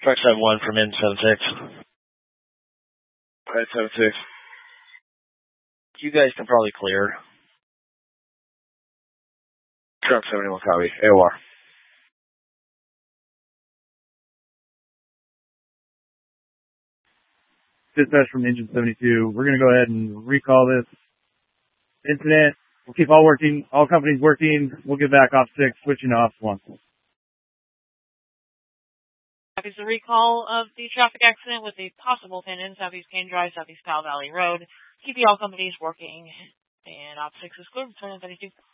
Truck 71 from N76. Alright, 76. You guys can probably clear. Truck 71 copy. AOR. Dispatch from Engine 72. We're going to go ahead and recall this incident. We'll keep all companies working. We'll get back off 6, switching to off 1. Is the recall of the traffic accident with a possible pin in Southeast Kane Drive, Southeast Powell Valley Road. Keep all companies working. And Op 6 is clear. 2032.